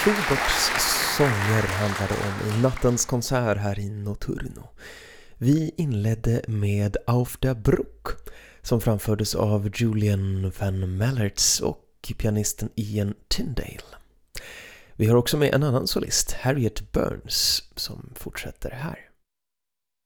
Schuberts sånger handlade om i nattens konsert här i Notturno. Vi inledde med Auf der Bruck som framfördes av Julian Van Mallertz och pianisten Ian Tyndale. Vi har också med en annan solist, Harriet Burns, som fortsätter här.